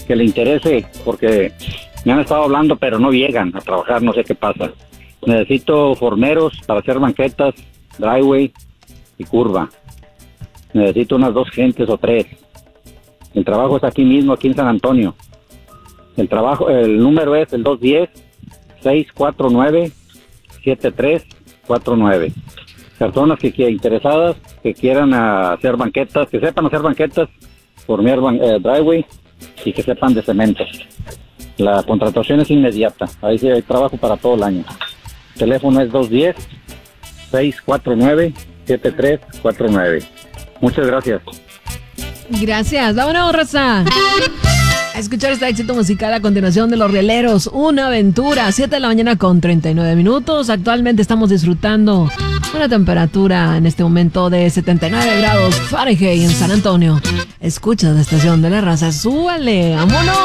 que le interese, porque me han estado hablando, pero no llegan a trabajar, no sé qué pasa. Necesito formeros para hacer banquetas, driveway y curva. Necesito unas 2 gentes o 3. El trabajo es aquí mismo, aquí en San Antonio. El número es el 210-649-7349. Personas que interesadas, que quieran hacer banquetas, que sepan hacer banquetas, formear driveway y que sepan de cemento. La contratación es inmediata. Ahí sí hay trabajo para todo el año. El teléfono es 210-649-7349. Muchas gracias. Gracias. Vámonos, raza. A escuchar este éxito musical a continuación de Los Rieleros. Una aventura. 7:39 a.m. Actualmente estamos disfrutando una temperatura en este momento de 79 grados Fahrenheit en San Antonio. Escucha la estación de la raza. ¡Súbale! ¡Vámonos!